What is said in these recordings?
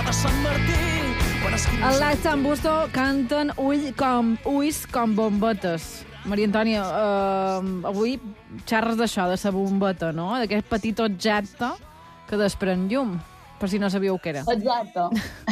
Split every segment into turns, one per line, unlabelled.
de Sant Martí.
El Lights and Busto canten ulls com bombetes. Maria Antònia, avui xerres d'això, de la bombeta, no? D'aquest petit objecte que desprèn llum, per si no sabíeu què era.
Exacte.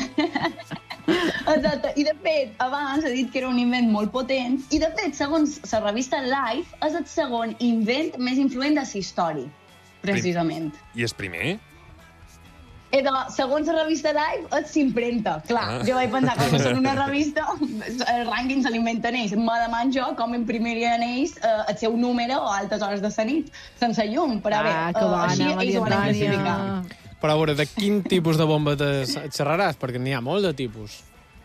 Exacte. I de fet, abans he dit que era un invent molt potent, i de fet, segons la revista Life, és el segon invent més influent de la història, precisament.
I és primer?
Segons la revista Life, és s'imprenta. Clar, jo vaig pensar que és una revista, el rànquing se l'inventen ells. Me deman jo com imprimirien ells el seu número a altes hores de la nit, sense llum, per haver...
que bona,
així ells ho van classificar.
Però a veure, de quin tipus de bombetes xerraràs? Perquè n'hi ha molt de tipus.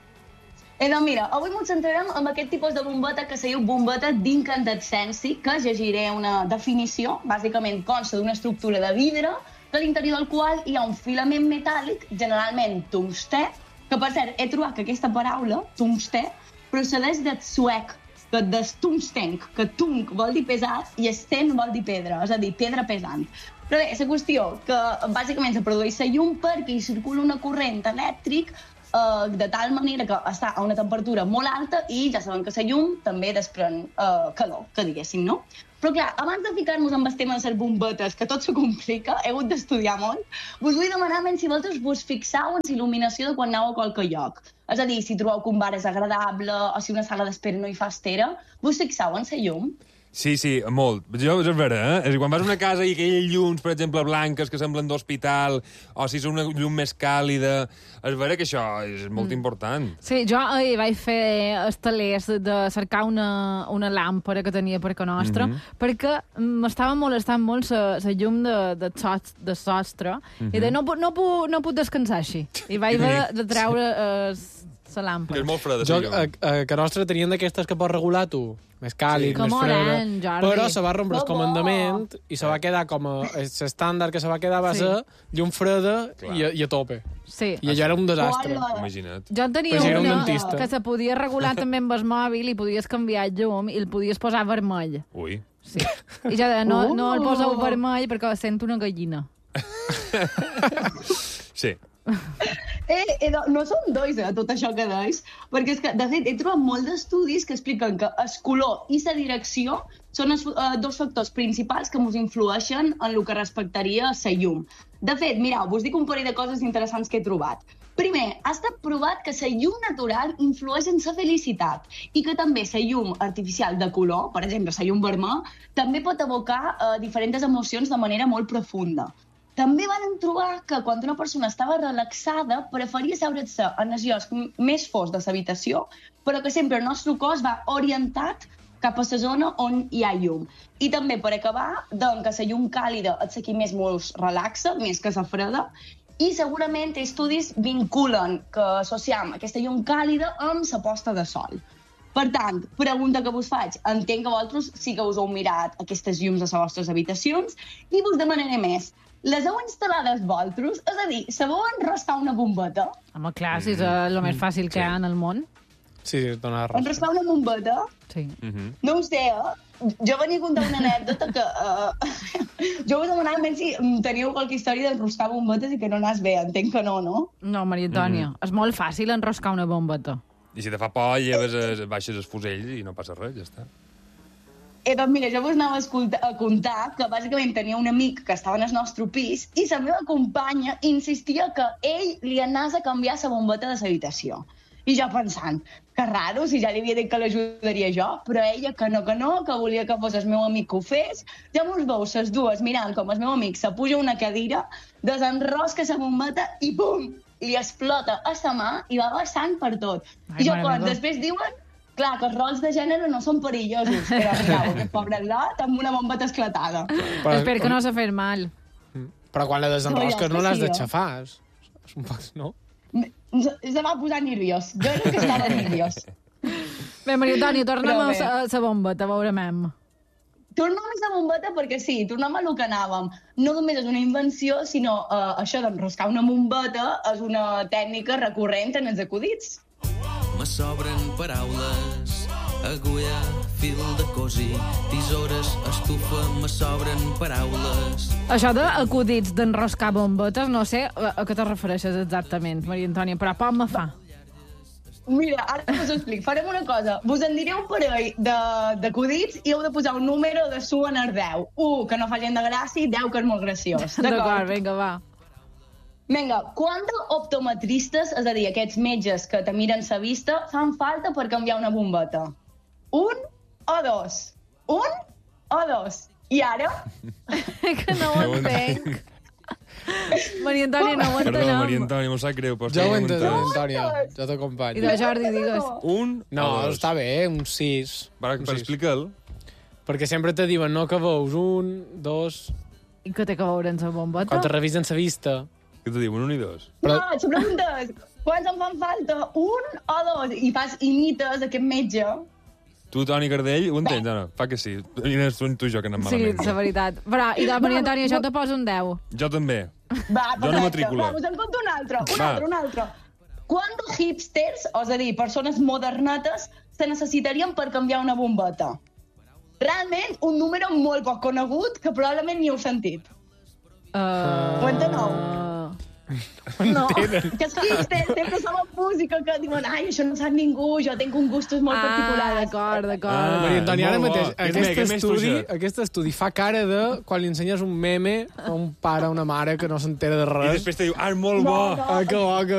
Mira, avui ens centrarem en aquest tipus de bombeta que se diu bombeta d'incandescència, que llegiré una definició. Bàsicament consta d'una estructura de vidre a l'interior del qual hi ha un filament metàl·lic, generalment tungstè, que per cert, he trobat que aquesta paraula, tungstè, procedeix del suec, que des tungstenc, que tung vol dir pesat i sten vol dir pedra, és a dir, pedra pesant. Però bé, la qüestió, que bàsicament se produeix la llum perquè hi circula una corrent elèctric de tal manera que està a una temperatura molt alta i ja sabem que la llum també desprèn calor, que diguéssim, no? Però clar, abans de ficar-nos amb el tema de les bombetes, que tot se complica, he hagut d'estudiar molt, us vull demanar si vosaltres vos fixau en la il·luminació de quan aneu a qualque lloc. És a dir, si trobeu que un bar és agradable o si una sala d'espera no hi fa estera, vos fixau en la llum?
Sí, molt. Jo, és vera, eh? És quan vas a una casa i aquelles llums, per exemple, blanques, que semblen d'hospital, o si és una llum més càlida, és vera que això és molt important.
Sí, jo vaig fer estalers de cercar una làmpara que tenia per casa nostra, perquè m'estava molestant molt la llum de sostre, i de no puc descansar així. I vaig haver de treure la làmpara.
Que és molt freda.
Jo, a casa nostra tenien d'aquestes que pots regular tu, més càlid, més freda. Però se va rompre el comandament i se va quedar com l'estàndard que se va quedar va ser llum freda i a tope.
Sí.
I allò era un desastre.
Imagina't.
Jo en tenia una que se podia regular també amb el mòbil i podies canviar llum i el podies posar vermell.
Ui.
Sí. I ja no el poseu vermell perquè sento una gallina.
Sí.
No són dois, tot això que deis, perquè és que, de fet, he trobat molts d'estudis que expliquen que el color i la direcció són els dos factors principals que ens influeixen en el que respectaria la llum. De fet, mireu, vos dic un parell de coses interessants que he trobat. Primer, ha estat provat que la llum natural influeix en la felicitat i que també la llum artificial de color, per exemple, la llum vermell, també pot evocar diferents emocions de manera molt profunda. També van trobar que quan una persona estava relaxada preferia seure's en el lloc més fosc de l'habitació, però que sempre el nostre cos va orientat cap a la zona on hi ha llum. I també, per acabar, doncs, que la llum càlida és la que més ens relaxa, més que la freda, i segurament estudis vinculen que associem aquesta llum càlida amb la posta de sol. Per tant, pregunta que vos faig, entenc que vosaltres sí que us heu mirat aquestes llums a les vostres habitacions i vos demanaré més. Les heu instal·lades vosaltres? És a dir, sabeu enroscar una bombeta?
Home, clar, si és el més fàcil que hi ha en el món.
Sí, dona raó.
Enroscar una bombeta?
Sí.
No ho sé, Jo venia a contar una anècdota que... Jo us demanava si teníeu qualque història d'enroscar bombetes i que no anàs bé. Entenc que no, no?
No, Maria Antònia, és molt fàcil enroscar una bombeta.
I si te fa por, lleves baixes els fusells i no passa res, ja està.
Doncs mira, jo vos anava a contar que bàsicament tenia un amic que estava en el nostre pis i la meva companya insistia que ell li anés a canviar la bombeta de l'habitació. I jo pensant, que raro, si ja li havia dit que l'ajudaria jo, però ella que no, que volia que fos el meu amic que ho fes. Ja mos veus les dues mirant com el meu amic se puja una cadira, desenrosca la bombeta i pum! Li explota a la mà i va vessant per tot. I jo quan després diuen... Clar, que els rols de gènere no són perillosos, però mireu, aquest pobre lot amb una bombeta esclatada.
Espero que no s'ha fet mal.
Però quan la desenrosques no l'has d'aixafar. És un poc, no?
Se va posar nerviós. Jo crec que estava nerviós.
Bé, Maria Antònia, torna'm a la bombeta, veurem.
Tornem a la bombeta perquè sí, tornem a lo que anàvem. No només és una invenció, sinó això d'enroscar una bombeta és una tècnica recurrent en els acudits.
Me sobren paraules agulla, fil de cosir, tisores, estufa, me sobren paraules.
Això d'acudits d'enroscar bombetes, no sé a què te refereixes exactament, Maria Antònia, però poc me fa.
Mira, ara us ho explico. Farem una cosa. Vos en diré un parell d'acudits i heu de posar un número de su en el 10. 1, que no fa gent de gràcia, i 10, que és molt graciós.
D'acord, vinga, va.
Vinga, quants optometristes, és a dir, aquests metges que te miren sa vista, fan falta per canviar una bombeta? 1 o 2? 1 o 2? I ara?
Que no ho entenc. Maria Antònia, no ho entenem.
Perdó, Maria Antònia, m'ho sap greu.
Jo ho entenc, Antònia. Jo t'acompanyo.
I de Jordi, digues.
Un
No,
o dos?
està bé, un 6.
Per explicar-lo.
Perquè sempre te diuen, no, que veus 1, 2...
I que té que veure en sa bombeta?
Quan te revisen sa vista.
Què te diuen, 1 i 2?
No, te preguntes, quants en fan falta? 1 o 2? I imites aquest metge.
Tu, Toni Cardell, ho entens, o no? Fa que sí. Quines són tu i jo que anem
Sí,
malament.
és la veritat. Però, i de Maria Antònia, jo te poso un 10.
Jo també.
Va,
Jo no matriculo.
Va, us en conto un altre.
Va.
Un altre. Quant de hipsters, és a dir, persones modernetes, se necessitarien per canviar una bombeta? Realment, un número molt poc conegut que probablement ni heu sentit. 49. No, que els hipsters sempre som amb música que diuen ai, això no sap ningú, jo tinc un gustos molt particulars.
D'acord.
Maria Antònia, ara
molt bo.
mateix,
Què més
aquest estudi fa cara de quan li ensenyes un meme a un pare o una mare que no s'entera de
I
res.
després te diu, ah, és molt bo.
Que bo, que